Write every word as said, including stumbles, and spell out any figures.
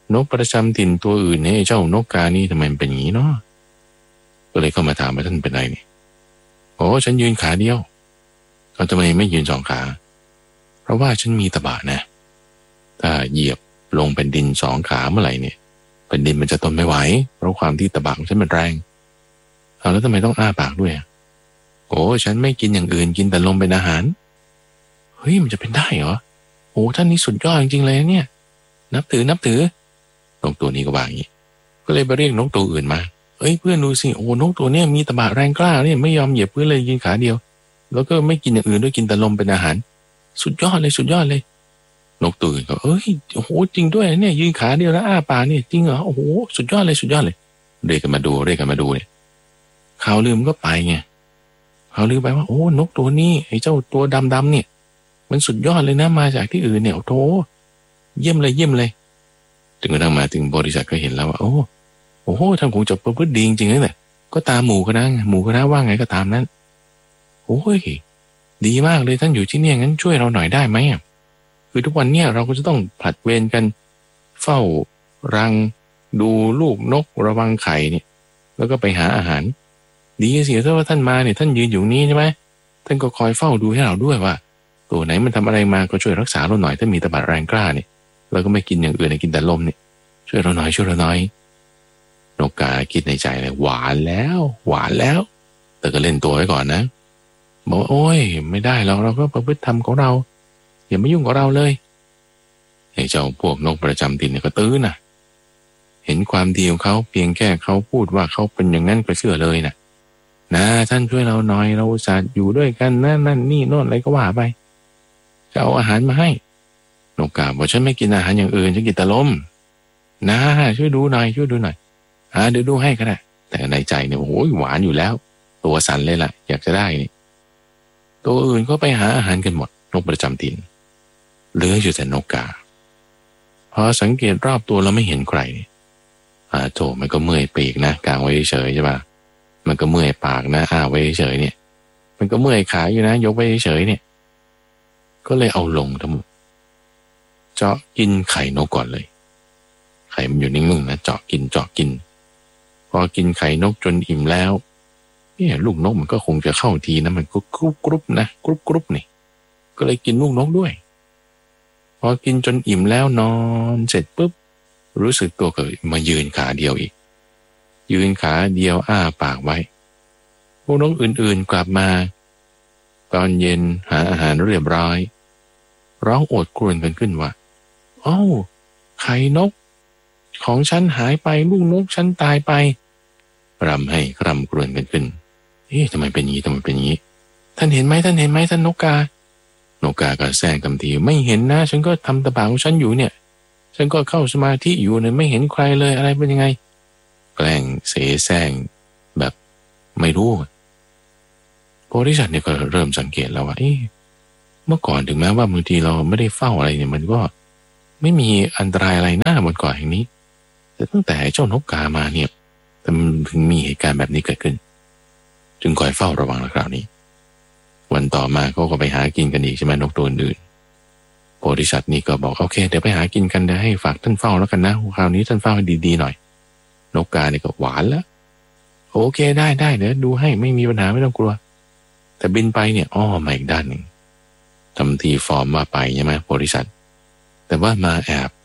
นกประจำถิ่นตัวอื่นเนี่ยเจ้านกกานี่ทำไมมันเป็นอย่างนี้เนาะก็เลยเข้ามาถามว่าท่านเป็นไรนี่โอ้ฉันยืนขาเดียวเอาทำไมไม่ยืนสองขาเพราะว่าฉันมีตบะนะถ้าเหยียบลงเป็นดินสองขาเมื่อไหร่เนี่ยเป็นดินมันจะทนไม่ไหวเพราะความที่ตบะของฉันมันแรงเอาแล้วทำไมต้องอ้าปากด้วยโอ้ฉันไม่กินอย่างอื่นกินแต่ลมเป็นอาหารเฮ้ยมันจะเป็นได้เหรอโอ้ท่านนี้สุดยอดจริงๆเลยเนี่ยนับถือนับถือนกตัวนี้ก็ว่าอย่างนี้ก็เลยไปเรียกนกตัวอื่นมาเอ้ยเพื่อนดูสิโอ้นกตัวเนี้ยมีตบะแรงกล้าเนี่ยไม่ยอมเหยียบพื้นเลยยืนขาเดียวแล้วก็ไม่กินอย่างอื่นด้วยกินแต่ลมเป็นอาหารสุดยอดเลยสุดยอดเลยนกตัวอื่นก็เอ้ยโอ้โหจริงด้วยเนี่ยยืนขาเดียวแล้วอ้าปากเนี่ยจริงเหรอโอ้โหสุดยอดเลยสุดยอดเลยเรียกกันมาดูเรียกกันมาดูเนี่ยข่าวลืมก็ไปไงข่าวลืมไปว่าโอ้นกตัวนี้ไอ้เจ้าตัวดำๆเนี่ยมันสุดยอดเลยนะมาจากที่อื่นเนี่ยโอ้โหเยี่ยมเลยเยี่ยมเลยจนกระทั่งมาถึงบริษัทก็เห็นแล้วว่าโอ้โอ้โหท่านคงจะประพฤติดีจริงๆนะเนี่ยก็ตามหมู่คณะหมู่คณะว่าไงก็ตามนั้นโอ้ยดีมากเลยท่านอยู่ที่นี่งั้นช่วยเราหน่อยได้ไหมคือทุกวันเนี่ยเราก็จะต้องผลัดเวรกันเฝ้ารังดูลูกนกระวังไข่เนี่ยแล้วก็ไปหาอาหารดีเสียถ้าว่าท่านมาเนี่ยท่านยืนอยู่นี้ใช่ไหมท่านก็คอยเฝ้าดูให้เราด้วยว่าตัวไหนมันทำอะไรมาก็ช่วยรักษาเราหน่อยถ้ามีตบะแรงกล้าเนี่ยเราก็ไม่กินอย่างอื่นกินแต่ลมเนี่ยช่วยเราหน่อยช่วยเราหน่อยนกกาคิดในใจเลยหวานแล้วหวานแล้วแต่ก็เล่นตัวไว้ก่อนนะบอกโอ้ยไม่ได้เราเราก็ประพฤติธรรมของเราอย่ามายุ่งกับเราเลยไอ้เจ้าพวกนกประจำถิ่นเนี่ยก็ตื้อนะเห็นความดีของเขาเพียงแค่เขาพูดว่าเขาเป็นอย่างนั้นก็เชื่อเลยนะนะท่านช่วยเราหน่อยเราอุตส่าห์อยู่ด้วยกันนั่นนั่นนี่โน่นอะไรก็ว่าไปจะเอาอาหารมาให้นกกาบอกฉันไม่กินอาหารอย่างอื่นฉันกินแต่ลมนะช่วยดูหน่อยช่วยดูหน่อยอ่าเดี๋ยวดูให้ก็ได้แต่ในใจเนี่ยโอ้โหหวานอยู่แล้วตัวสั่นเลยล่ะอยากจะได้นี่ตัวอื่นก็ไปหาอาหารกันหมดนกประจำถิ่นเหลืออยู่แต่นกกาพอสังเกตรอบตัวเราไม่เห็นใครอ่าโถมันก็เมื่อยปีกนะกางไว้เฉยใช่ป่ะมันก็เมื่อยปากนะอ้าไว้เฉยเนี่ยมันก็เมื่อยขาอยู่นะยกไว้เฉยเนี่ยก็เลยเอาลงทั้งหมดเจาะกินไข่นกก่อนเลยไข่มันอยู่นิ่งๆนะเจาะกินเจาะกินพอกินไข่นกจนอิ่มแล้วเนี่ยลูกนกมันก็คงจะเข้าทีนะมันก็กรุบกรุบนะกรุบกรุบนี่ก็เลยกินลูกนกด้วยพอกินจนอิ่มแล้วนอนเสร็จปุ๊บรู้สึกตัวก็มายืนขาเดียวอีกยืนขาเดียวอ้าปากไว้พวกนกอื่นๆกลับมาตอนเย็นหาอาหารเรียบร้อยร้องโอดครวญกันขึ้นว่าอ้าวไข่นกของฉันหายไปลูกนกฉันตายไปรำให้รำครวญกันขึ้นเอ๊ะทำไมเป็นอย่างนี้ทำไมเป็นอย่างนี้ท่านเห็นไหมท่านเห็นไหมท่านนกกานกกาก็แซงคำทีไม่เห็นนะฉันก็ทำตะบะของฉันอยู่เนี่ยฉันก็เข้าสมาธิอยู่เนี่ยไม่เห็นใครเลยอะไรเป็นยังไงแกล้งเสแสร้งแบบไม่รู้บริษัทเนี่ยก็เริ่มสังเกตแล้วว่าเอ๊ะเมื่อก่อนถึงแม้ว่าบางทีเราไม่ได้เฝ้าอะไรเนี่ยมันก็ไม่มีอันตรายอะไรหน้าบนเกาะแห่งนี้แต่ตั้งแต่เจ้านกกามาเนี่ยแต่มันถึงมีเหตุการณ์แบบนี้เกิดขึ้นจึงคอยเฝ้าระวังแล้วคราวนี้วันต่อมาเขาก็ไปหากินกันอีกใช่ไหมนกตัวอื่นบริษัทนี่ก็บอกโอเคเดี๋ยวไปหากินกันเดี๋ยวให้ฝากท่านเฝ้าแล้วกันนะคราวนี้ท่านเฝ้าให้ดีๆหน่อยนกกาเนี่ยก็หวานแล้วโอเคได้ได้เดี๋ยวดูให้ไม่มีปัญหาไม่ต้องกลัวแต่บินไปเนี่ยอ้อมาอีกด้านหนึ่งทำทีฟอร์มมาไปใช่ไหมบริษัทแต่ว่ามาแอบ